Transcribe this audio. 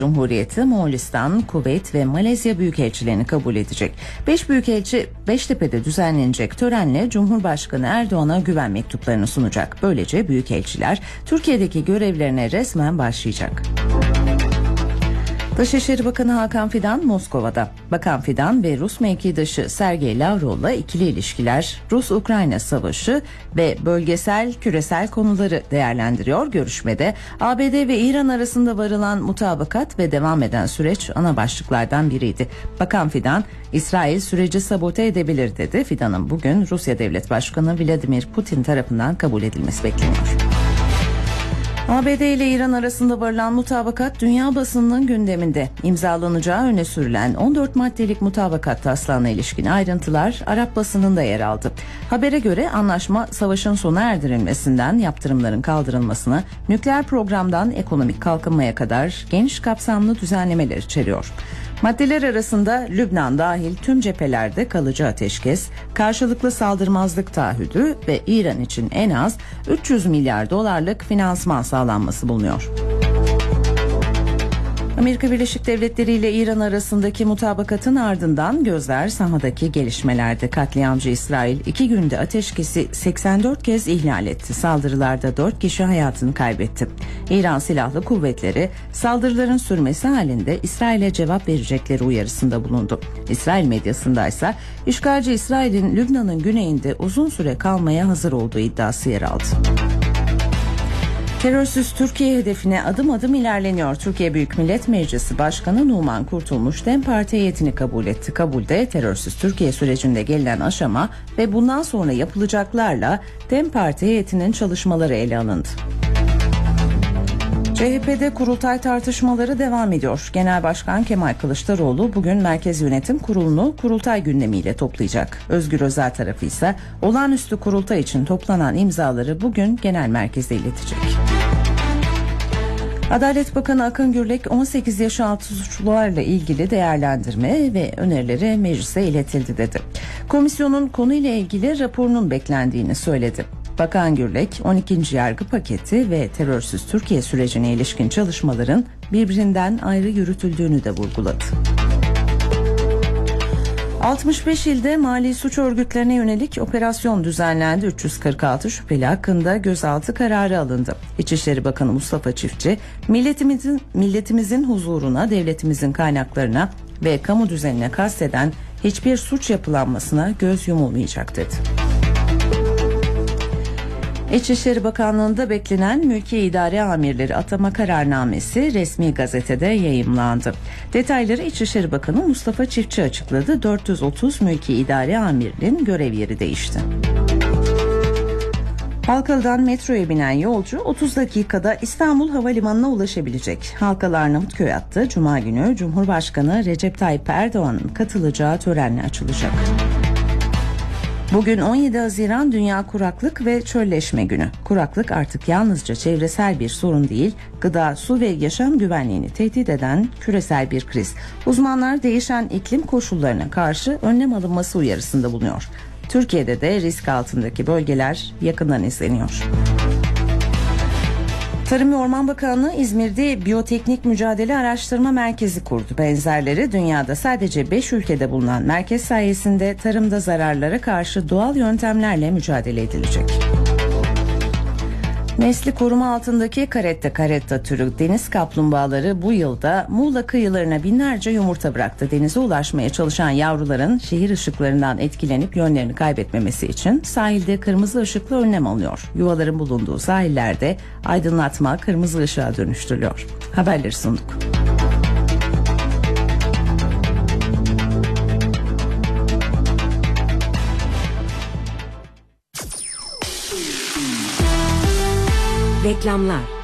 Cumhuriyeti, Moğolistan, Kuveyt ve Malezya büyükelçilerini kabul edecek. 5 büyükelçi Beştepe'de düzenlenecek törenle Cumhurbaşkanı Erdoğan'a güven mektuplarını sunacak. Böylece büyükelçiler Türkiye'deki görevlerine resmen başlayacak. Dışişleri Bakanı Hakan Fidan Moskova'da. Bakan Fidan ve Rus mevkidaşı Sergey Lavrov'la ikili ilişkiler, Rus-Ukrayna savaşı ve bölgesel, küresel konuları değerlendiriyor. Görüşmede ABD ve İran arasında varılan mutabakat ve devam eden süreç ana başlıklardan biriydi. Bakan Fidan, İsrail süreci sabote edebilir dedi. Fidan'ın bugün Rusya Devlet Başkanı Vladimir Putin tarafından kabul edilmesi bekleniyor. ABD ile İran arasında varılan mutabakat dünya basınının gündeminde. İmzalanacağı öne sürülen 14 maddelik mutabakat taslağına ilişkin ayrıntılar Arap basınında yer aldı. Habere göre anlaşma savaşın sona erdirilmesinden yaptırımların kaldırılmasına, nükleer programdan ekonomik kalkınmaya kadar geniş kapsamlı düzenlemeler içeriyor. Maddeler arasında Lübnan dahil tüm cephelerde kalıcı ateşkes, karşılıklı saldırmazlık taahhüdü ve İran için en az 300 milyar dolarlık finansman sağlanması bulunuyor. Amerika Birleşik Devletleri ile İran arasındaki mutabakatın ardından gözler sahadaki gelişmelerde. Katliamcı İsrail 2 günde ateşkesi 84 kez ihlal etti. Saldırılarda 4 kişi hayatını kaybetti. İran Silahlı Kuvvetleri saldırıların sürmesi halinde İsrail'e cevap verecekleri uyarısında bulundu. İsrail medyasında ise işgalci İsrail'in Lübnan'ın güneyinde uzun süre kalmaya hazır olduğu iddiası yer aldı. Terörsüz Türkiye hedefine adım adım ilerleniyor. Türkiye Büyük Millet Meclisi Başkanı Numan Kurtulmuş DEM Parti heyetini kabul etti. Kabulde terörsüz Türkiye sürecinde gelinen aşama ve bundan sonra yapılacaklarla DEM Parti heyetinin çalışmaları ele alındı. CHP'de kurultay tartışmaları devam ediyor. Genel Başkan Kemal Kılıçdaroğlu bugün Merkez Yönetim Kurulu'nu kurultay gündemiyle toplayacak. Özgür Özel tarafı ise olağanüstü kurultay için toplanan imzaları bugün genel merkeze iletecek. Adalet Bakanı Akın Gürlek 18 yaş altı suçlularla ilgili değerlendirme ve önerileri meclise iletildi dedi. Komisyonun konuyla ilgili raporunun beklendiğini söyledi. Bakan Gürlek 12. yargı paketi ve terörsüz Türkiye sürecine ilişkin çalışmaların birbirinden ayrı yürütüldüğünü de vurguladı. 65 ilde mali suç örgütlerine yönelik operasyon düzenlendi. 346 şüpheli hakkında gözaltı kararı alındı. İçişleri Bakanı Mustafa Çiftçi, milletimizin huzuruna, devletimizin kaynaklarına ve kamu düzenine kasteden hiçbir suç yapılanmasına göz yumulmayacak dedi. İçişleri Bakanlığı'nda beklenen mülki idare amirleri atama kararnamesi resmi gazetede yayımlandı. Detayları İçişleri Bakanı Mustafa Çiftçi açıkladı. 430 mülki idare amirinin görev yeri değişti. Halkalı'dan metroya binen yolcu 30 dakikada İstanbul Havalimanı'na ulaşabilecek. Halkalı Arnavutköy hattı Cuma günü Cumhurbaşkanı Recep Tayyip Erdoğan'ın katılacağı törenle açılacak. Bugün 17 Haziran Dünya Kuraklık ve Çölleşme Günü. Kuraklık artık yalnızca çevresel bir sorun değil, gıda, su ve yaşam güvenliğini tehdit eden küresel bir kriz. Uzmanlar değişen iklim koşullarına karşı önlem alınması uyarısında bulunuyor. Türkiye'de de risk altındaki bölgeler yakından izleniyor. Tarım ve Orman Bakanlığı İzmir'de Biyoteknik Mücadele Araştırma Merkezi kurdu. Benzerleri dünyada sadece 5 ülkede bulunan merkez sayesinde tarımda zararlara karşı doğal yöntemlerle mücadele edilecek. Nesli koruma altındaki caretta türü deniz kaplumbağaları bu yılda Muğla kıyılarına binlerce yumurta bıraktı. Denize ulaşmaya çalışan yavruların şehir ışıklarından etkilenip yönlerini kaybetmemesi için sahilde kırmızı ışıklı önlem alınıyor. Yuvaların bulunduğu sahillerde aydınlatma kırmızı ışığa dönüştürülüyor. Haberleri sunduk. Reklamlar.